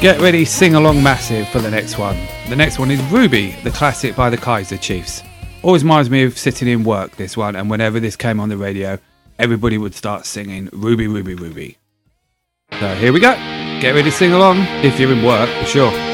Get ready, sing along massive for the next one. The next one is Ruby, the classic by the Kaiser Chiefs. Always reminds me of sitting in work, this one, and whenever this came on the radio, everybody would start singing Ruby, Ruby, Ruby. So here we go. Get ready to sing along if you're in work, for sure.